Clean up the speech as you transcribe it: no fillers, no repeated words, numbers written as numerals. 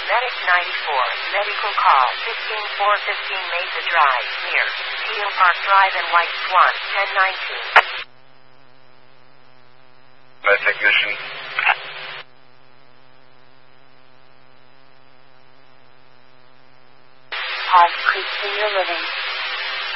Medic 94, medical call 15415 Mesa Drive, near Teal Park Drive and White Swan, 1019. Med technician. Pause, creep senior living.